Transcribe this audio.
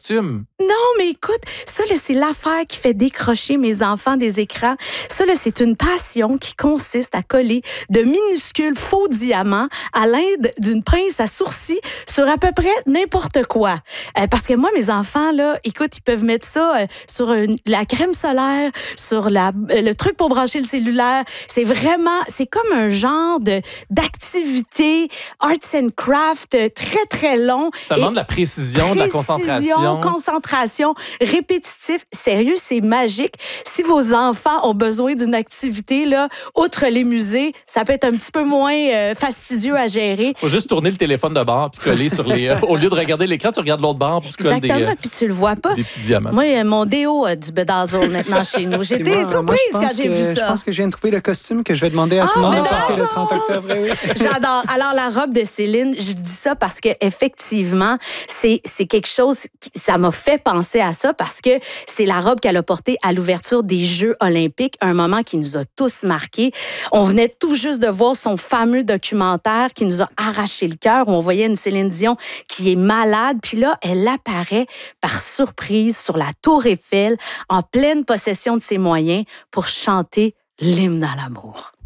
costume. Non, mais écoute, ça, là, c'est l'affaire qui fait décrocher mes enfants des écrans. Ça, là, c'est une passion qui consiste à coller de minuscules faux diamants à l'aide d'une pince à sourcils sur à peu près n'importe quoi. Parce que moi, mes enfants, là, écoute, ils peuvent mettre ça sur la crème solaire, sur le truc pour brancher le cellulaire. C'est comme un genre d'activité arts and craft très, très long. Ça demande de la précision, de la concentration, répétitif. Sérieux, c'est magique. Si vos enfants ont besoin d'une activité, là, outre les musées, ça peut être un petit peu moins fastidieux à gérer. Faut juste tourner le téléphone de bord puis coller sur les... au lieu de regarder l'écran, tu regardes l'autre bord puis tu colles Exactement, puis tu le vois pas. des petits diamants. Moi, mon déo a du bedazzle maintenant chez nous. J'étais surprise quand j'ai vu ça. Je pense que je viens de trouver le costume que je vais demander à tout le monde de porter le 30 octobre. Oui. J'adore. Alors, la robe de Céline, je dis ça parce que effectivement, c'est quelque chose, ça m'a fait penser à ça parce que c'est la robe qu'elle a portée à l'ouverture des Jeux olympiques, un moment qui nous a tous marqués. On venait tout juste de voir son fameux documentaire qui nous a arraché le cœur, où on voyait une Céline Dion qui est malade, puis là, elle apparaît par surprise sur la Tour Eiffel, en pleine possession de ses moyens, pour chanter l'hymne à l'amour.